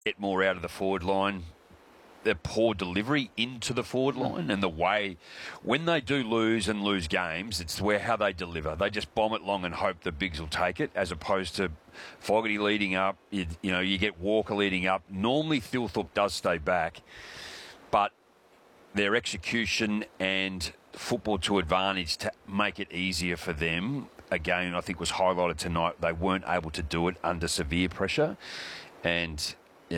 get more out of the forward line. Their poor delivery into the forward line and the way when they do lose games, it's how they deliver. They just bomb it long and hope the bigs will take it, as opposed to Fogarty leading up. You get Walker leading up. Normally, Thilthorpe does stay back, but their execution and football to advantage to make it easier for them, again, I think was highlighted tonight. They weren't able to do it under severe pressure, and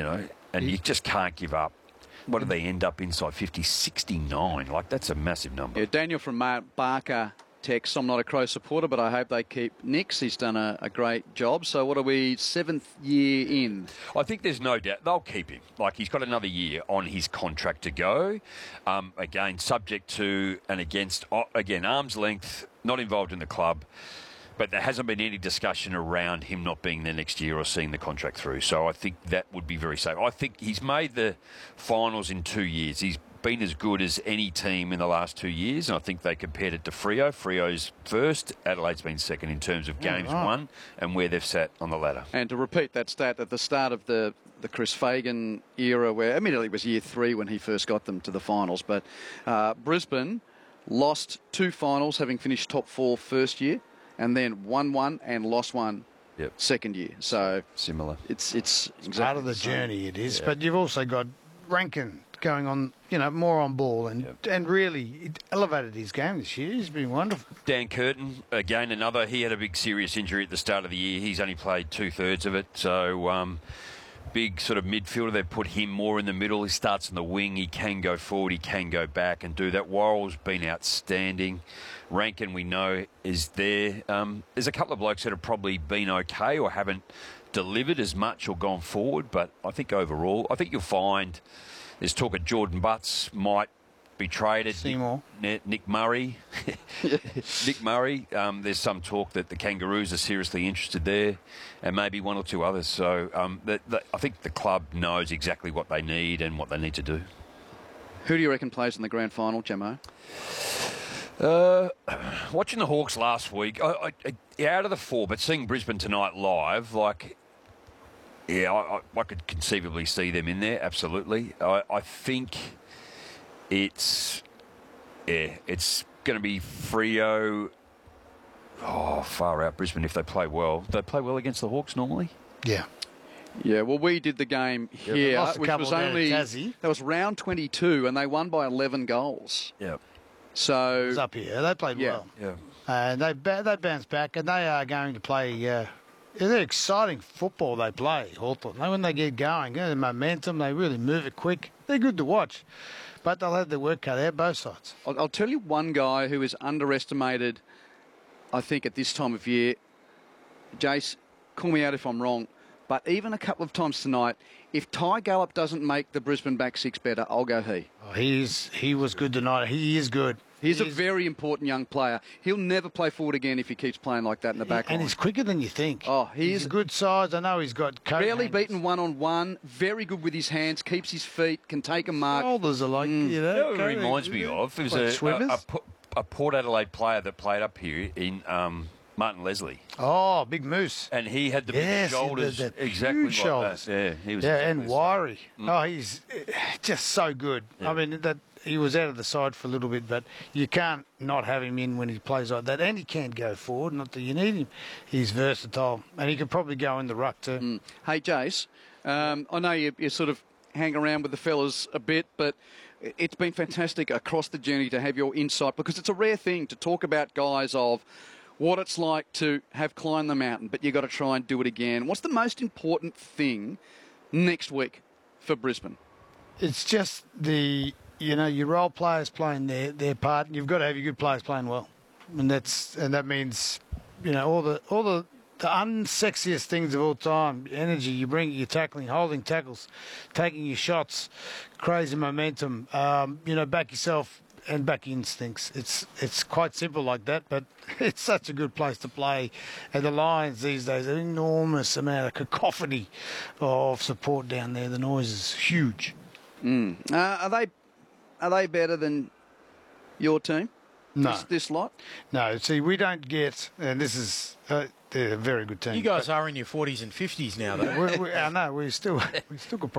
you just can't give up. What do they end up inside 50? 69. Like, that's a massive number. Yeah, Daniel from Barker texts, I'm not a Crow supporter, but I hope they keep Nix. He's done a great job. So what are we, 7th year in? I think there's no doubt they'll keep him. Like, he's got another year on his contract to go. Again, subject to and against, again, arm's length, not involved in the club. But there hasn't been any discussion around him not being there next year or seeing the contract through. So I think that would be very safe. I think he's made the finals in 2 years. He's been as good as any team in the last 2 years, and I think they compared it to Freo. Freo's first, Adelaide's been second in terms of games won and where they've sat on the ladder. And to repeat that stat, at the start of the Chris Fagan era, where admittedly it was year 3 when he first got them to the finals, but Brisbane lost 2 finals, having finished top 4 first year, and then won 1 and lost 1 second year. So similar. It's exactly part of the journey. It is, but you've also got Rankin going on, more on ball, and really it elevated his game this year. He's been wonderful. Dan Curtin, again, he had a big serious injury at the start of the year. He's only played 2/3 of it, so big sort of midfielder. They put him more in the middle. He starts on the wing. He can go forward. He can go back and do that. Worrell's been outstanding. Rankin, we know, is there. There's a couple of blokes that have probably been okay or haven't delivered as much or gone forward, but I think overall, I think you'll find there's talk of Jordan Butts might be traded. Seymour. Nick Murray. Nick Murray. There's some talk that the Kangaroos are seriously interested there, and maybe 1 or 2 others. So I think the club knows exactly what they need and what they need to do. Who do you reckon plays in the grand final, Jamo? Watching the Hawks last week, out of the 4, but seeing Brisbane tonight live, I could conceivably see them in there, absolutely. I think it's going to be Freo. Oh, far out Brisbane if they play well. Do they play well against the Hawks normally? Yeah. Yeah, well, we did the game here, which was that was round 22, and they won by 11 goals. Yeah. So it was up here. They played well. Yeah. And they bounced back, and they are going to play. They're exciting football they play, Hawthorn. When they get going, the momentum, they really move it quick. They're good to watch, but they'll have their work cut out, both sides. I'll tell you one guy who is underestimated, I think, at this time of year. Jace, call me out if I'm wrong, but even a couple of times tonight, if Ty Gallup doesn't make the Brisbane back 6 better, I'll go he. Oh, he was good tonight. He is good. He's a very important young player. He'll never play forward again if he keeps playing like that in the back line. And he's quicker than you think. Oh, he's a good size. I know he's got coat rarely handles. beaten one-on-one, very good with his hands, keeps his feet, can take a mark. Shoulders are like, You know what it reminds me of? It was a Port Adelaide player that played up here in Martin Leslie. Oh, big moose. And he had the big shoulders. Exactly like shoulders. that. Yeah, he was and wiry. Oh, he's just so good. Yeah. I mean, he was out of the side for a little bit, but you can't not have him in when he plays like that. And he can go forward, not that you need him. He's versatile, and he could probably go in the ruck too. Hey, Jace, I know you sort of hang around with the fellas a bit, but it's been fantastic across the journey to have your insight, because it's a rare thing to talk about guys of what it's like to have climbed the mountain, but you've got to try and do it again. What's the most important thing next week for Brisbane? It's just your role players playing their part. You've got to have your good players playing well, and that means all the unsexiest things of all time. Energy you bring, your tackling, holding tackles, taking your shots, crazy momentum. Back yourself and back your instincts. It's quite simple like that, but it's such a good place to play. And the Lions these days, an enormous amount of cacophony of support down there. The noise is huge. Are they better than your team? No. This lot? No. See, we don't get, and this is they're a very good team. You guys are in your 40s and 50s now, though. I know we still got